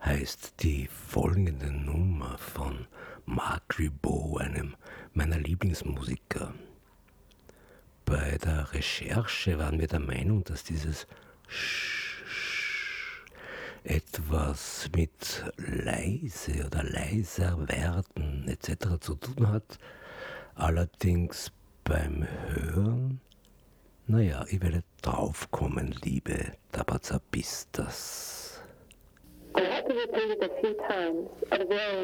heißt die folgende Nummer von Mark Ribot, einem meiner Lieblingsmusiker. Bei der Recherche waren wir der Meinung, dass dieses etwas mit leise oder leiser werden etc. zu tun hat. Allerdings beim Hören, ich werde draufkommen, liebe Tabazapistas. I have to repeat it a few times at a very